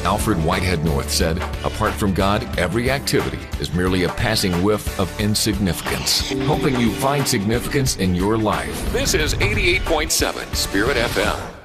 Alfred Whitehead North said, apart from God, every activity is merely a passing whiff of insignificance. Hoping you find significance in your life. This is 88.7 Spirit FM.